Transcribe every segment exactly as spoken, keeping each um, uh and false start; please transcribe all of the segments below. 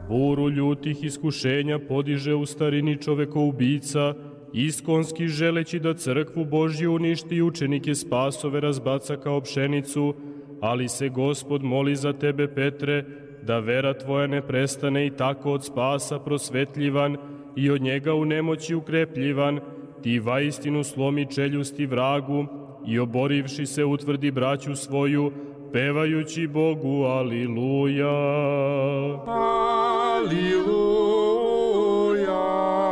buru ljutih iskušenja podiže u starini čovekoubica, iskonski želeći da crkvu Božju uništi i učenike spasove razbaca kao pšenicu, ali se Gospod moli za tebe, Petre, da vera tvoja ne prestane i tako od spasa prosvetljivan i od njega u nemoći ukrepljivan, ti vaistinu slomi čeljusti vragu i oborivši se utvrdi braću svoju, pevajući Bogu Aliluja. Aliluja.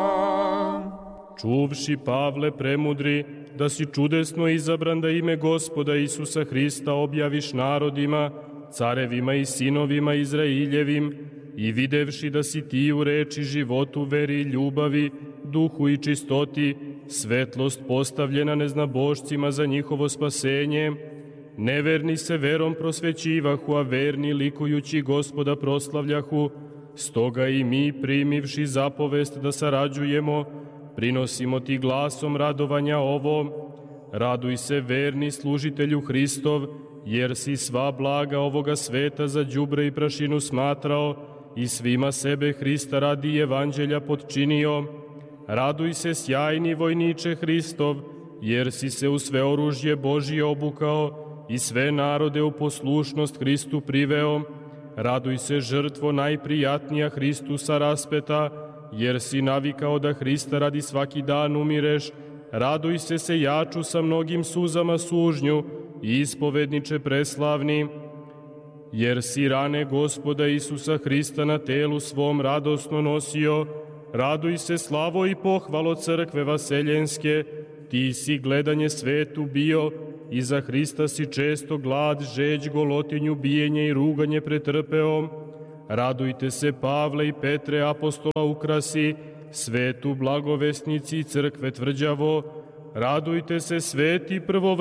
Čuvši, Pavle premudri, da si čudesno izabran da ime Gospoda Isusa Hrista objaviš narodima, carevima i sinovima Izraeljevim, i videvši da si ti u reči životu, veri i ljubavi, duhu i čistoti, svetlost postavljena neznabošcima za njihovo spasenje, neverni se verom prosvećivahu, a verni likujući Gospoda proslavljahu, stoga i mi, primivši zapovest da sarađujemo, prinosimo ti glasom radovanja ovo. Raduj se, verni služitelju Hristov, jer si sva blaga ovoga sveta za đubre i prašinu smatrao i svima sebe Hrista radi evanđelja potčinio. Raduj se, sjajni vojniče Hristov, jer si se u sve oružje Božije obukao i sve narode u poslušnost Hristu priveo. Raduj se, žrtvo najprijatnija Hristusa raspeta, jer si navikao da Hrista radi svaki dan umireš. Raduj se, sejaču sa mnogim suzama sužnju i ispovedniče preslavni, jer si rane Gospoda Isusa Hrista na telu svom radosno nosio. Raduj se, slavo i pohvalo crkve vaseljenske, ti si gledanje svetu bio i za Hrista si često glad, žeđ, golotinju, bijenje i ruganje pretrpeo. Radujte se, Pavle i Petre, apostola ukrasi, svetu blagovesnici crkve tvrđavo. Radujte se, sveti prvo